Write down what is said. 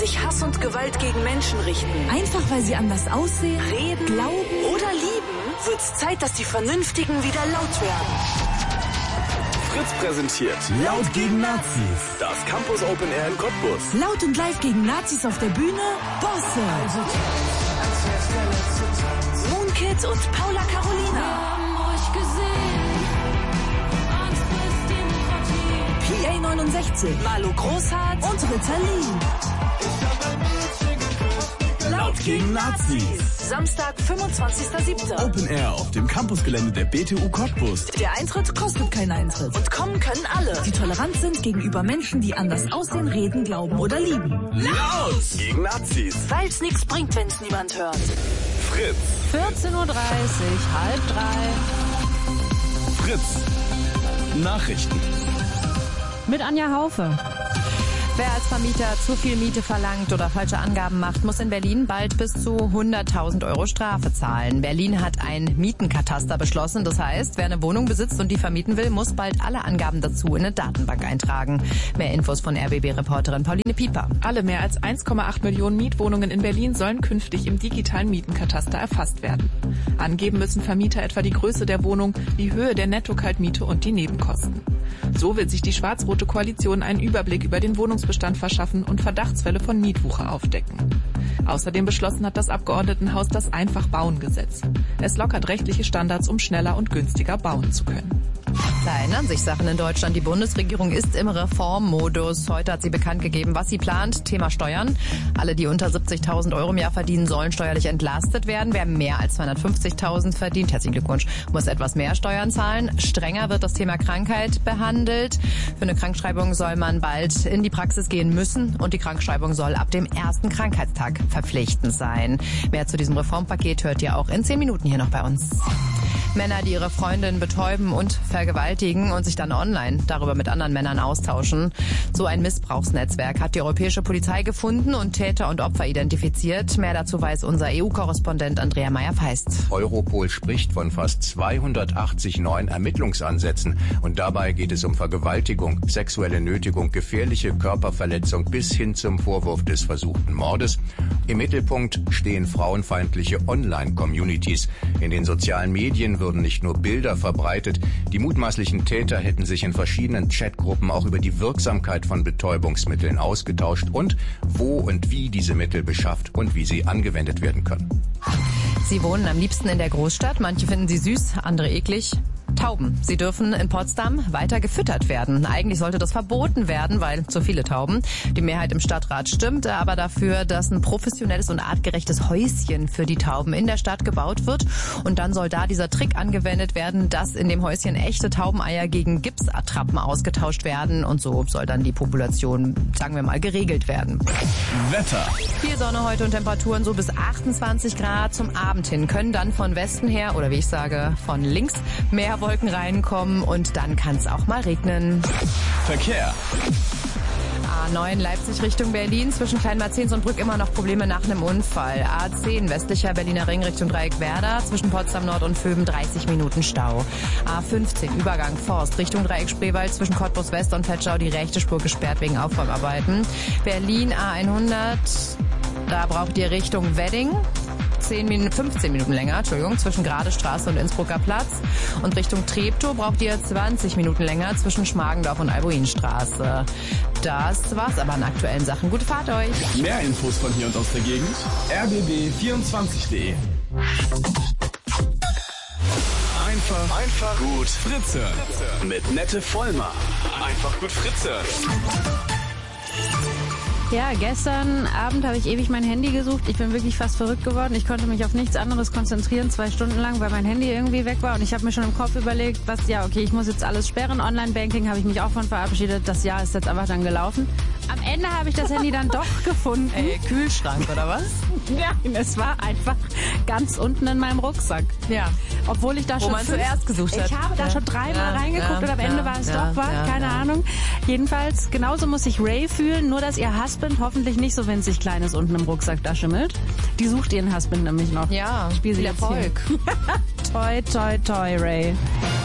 sich Hass und Gewalt gegen Menschen richten, einfach weil sie anders aussehen, reden, glauben oder lieben, wird's Zeit, dass die Vernünftigen wieder laut werden. Fritz präsentiert Laut gegen Nazis. Das Campus Open Air in Cottbus. Laut und live gegen Nazis auf der Bühne, Bosse. Moonkid und Paula Carolina. PA 69, Malu Großhardt und Ritalin. Laut gegen Nazis. Samstag, 25.07. Open Air auf dem Campusgelände der BTU Cottbus. Der Eintritt kostet keinen Eintritt. Und kommen können alle, die tolerant sind gegenüber Menschen, die anders aussehen, reden, glauben oder lieben. Laut gegen Nazis. Weil's nichts bringt, wenn's niemand hört. Fritz. 14.30 Uhr, 2:30. Fritz. Nachrichten. Mit Anja Haufe. Wer als Vermieter zu viel Miete verlangt oder falsche Angaben macht, muss in Berlin bald bis zu 100.000 Euro Strafe zahlen. Berlin hat ein Mietenkataster beschlossen. Das heißt, wer eine Wohnung besitzt und die vermieten will, muss bald alle Angaben dazu in eine Datenbank eintragen. Mehr Infos von RBB-Reporterin Pauline Pieper. Alle mehr als 1,8 Millionen Mietwohnungen in Berlin sollen künftig im digitalen Mietenkataster erfasst werden. Angeben müssen Vermieter etwa die Größe der Wohnung, die Höhe der Netto-Kaltmiete und die Nebenkosten. So will sich die schwarz-rote Koalition einen Überblick über den Wohnungsbestand verschaffen und Verdachtsfälle von Mietwucher aufdecken. Außerdem beschlossen hat das Abgeordnetenhaus das Einfach-Bauen-Gesetz. Es lockert rechtliche Standards, um schneller und günstiger bauen zu können. Da ändern sich Sachen in Deutschland. Die Bundesregierung ist im Reformmodus. Heute hat sie bekannt gegeben, was sie plant. Thema Steuern. Alle, die unter 70.000 Euro im Jahr verdienen, sollen steuerlich entlastet werden. Wer mehr als 250.000 verdient, herzlichen Glückwunsch, muss etwas mehr Steuern zahlen. Strenger wird das Thema Krankheit behandelt. Für eine Krankschreibung soll man bald in die Praxis gehen müssen und die Krankschreibung soll ab dem ersten Krankheitstag verpflichtend sein. Mehr zu diesem Reformpaket hört ihr auch in 10 Minuten hier noch bei uns. Männer, die ihre Freundin betäuben und vergewaltigen und sich dann online darüber mit anderen Männern austauschen. So ein Missbrauchsnetzwerk hat die europäische Polizei gefunden und Täter und Opfer identifiziert. Mehr dazu weiß unser EU-Korrespondent Andrea Meyer-Feist. Europol spricht von fast 280 neuen Ermittlungsansätzen. Und dabei geht es um Vergewaltigung, sexuelle Nötigung, gefährliche Körperverletzung bis hin zum Vorwurf des versuchten Mordes. Im Mittelpunkt stehen frauenfeindliche Online-Communities. In den sozialen Medien würden nicht nur Bilder verbreitet, die mutmaßlichen Täter hätten sich in verschiedenen Chatgruppen auch über die Wirksamkeit von Betäubungsmitteln ausgetauscht und wo und wie diese Mittel beschafft und wie sie angewendet werden können. Sie wohnen am liebsten in der Großstadt. Manche finden sie süß, andere eklig. Tauben. Sie dürfen in Potsdam weiter gefüttert werden. Eigentlich sollte das verboten werden, weil zu viele Tauben. Die Mehrheit im Stadtrat stimmt aber dafür, dass ein professionelles und artgerechtes Häuschen für die Tauben in der Stadt gebaut wird. Und dann soll da dieser Trick angewendet werden, dass in dem Häuschen echte Taubeneier gegen Gipsattrappen ausgetauscht werden. Und so soll dann die Population, sagen wir mal, geregelt werden. Wetter. Viel Sonne heute und Temperaturen so bis 28 Grad. Zum Abend hin können dann von Westen her, oder wie ich sage, von links mehr Wolken reinkommen und dann kann es auch mal regnen. Verkehr. A9 Leipzig Richtung Berlin, zwischen Kleinmarzens und Brück immer noch Probleme nach einem Unfall. A10 westlicher Berliner Ring Richtung Dreieck Werder, zwischen Potsdam Nord und Vöben 30 Minuten Stau. A15 Übergang Forst Richtung Dreieck Spreewald, zwischen Cottbus West und Vetschau die rechte Spur gesperrt wegen Aufräumarbeiten. Berlin A100, da braucht ihr Richtung Wedding. 15 Minuten länger, zwischen Gradestraße und Innsbrucker Platz. Und Richtung Treptow braucht ihr 20 Minuten länger zwischen Schmargendorf und Albuinstraße. Das war's aber an aktuellen Sachen. Gute Fahrt euch! Mehr Infos von hier und aus der Gegend. rbb24.de. Einfach gut Fritze. Mit Nette Vollmer. Einfach gut Fritze. Ja, gestern Abend habe ich ewig mein Handy gesucht. Ich bin wirklich fast verrückt geworden. Ich konnte mich auf nichts anderes konzentrieren, 2 Stunden lang, weil mein Handy irgendwie weg war. Und ich habe mir schon im Kopf überlegt, ich muss jetzt alles sperren. Online-Banking habe ich mich auch von verabschiedet. Das Jahr ist jetzt einfach dann gelaufen. Am Ende habe ich das Handy dann doch gefunden. Kühlschrank oder was? Nein, es war einfach ganz unten in meinem Rucksack. Ja. Obwohl ich da Wo schon man zuerst gesucht hat. Ich habe da schon 3-mal reingeguckt und am Ende war es doch was. Keine Ahnung. Jedenfalls, genauso muss sich Ray fühlen, nur dass ihr Husband hoffentlich nicht so winzig klein ist unten im Rucksack da schimmelt. Die sucht ihren Husband nämlich noch. Ja, Spiel sie viel jetzt Erfolg. Toi, toi, toi, Ray.